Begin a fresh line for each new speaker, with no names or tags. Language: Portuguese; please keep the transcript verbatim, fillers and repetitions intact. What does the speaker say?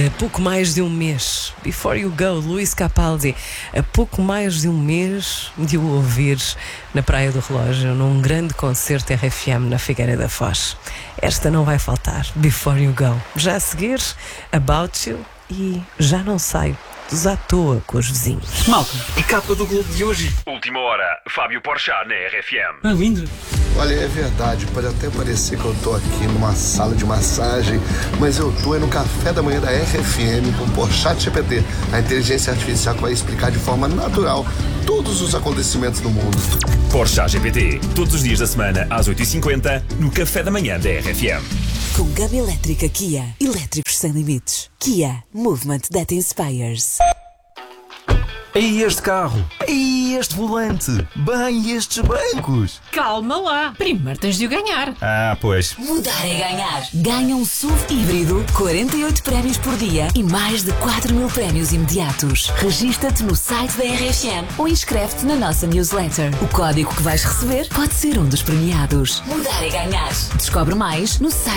A pouco mais de um mês, Before You Go, Luís Capaldi. A pouco mais de um mês de o ouvir na Praia do Relógio, num grande concerto R F M na Figueira da Foz. Esta não vai faltar, Before You Go. Já a seguir, About You e Já Não Saio, dos à toa com os vizinhos.
Malta, e capa do Globo de hoje?
Última hora, Fábio Porchat na R F M.
É lindo.
Olha, é verdade, pode até parecer que eu tô aqui numa sala de massagem, mas eu tô é no café da manhã da R F M com o Porchat G P T, a inteligência artificial que vai explicar de forma natural todos os acontecimentos do mundo.
Porchat G P T, todos os dias da semana às oito e cinquenta no café da manhã da R F M.
Com gama elétrica Kia. Elétricos sem limites. Kia. Movement that inspires.
E este carro? E este volante? Bem, estes bancos?
Calma lá, primeiro tens de o ganhar.
Ah, pois.
Mudar é ganhar. Ganha um S U V híbrido, quarenta e oito prémios por dia e mais de quatro mil prémios imediatos. Regista-te no site da R F M ou inscreve-te na nossa newsletter. O código que vais receber pode ser um dos premiados. Mudar é ganhar. Descobre mais no site